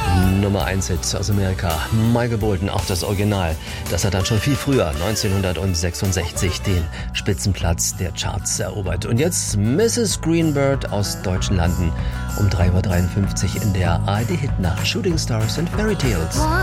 Nummer 1 Hit aus Amerika. Michael Bolton, auch das Original. Das hat dann schon viel früher, 1966, den Spitzenplatz der Charts erobert. Und jetzt Mrs. Greenbird aus deutschen Landen um 3:53 Uhr in der ARD-Hitnacht Shooting Stars and Fairy Tales.